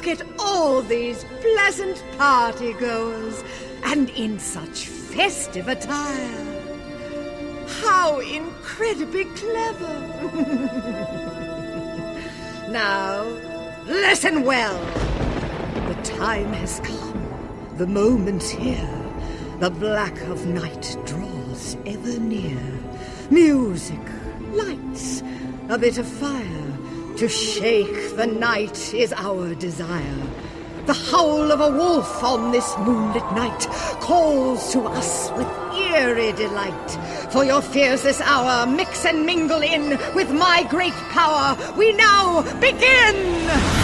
Look at all these pleasant party-goers, and in such festive attire. How incredibly clever! Now, listen well. The time has come, the moment's here. The black of night draws ever near. Music, lights, a bit of fire. To shake the night is our desire. The howl of a wolf on this moonlit night calls to us with eerie delight. For your fears this hour mix and mingle in with my great power. We now begin!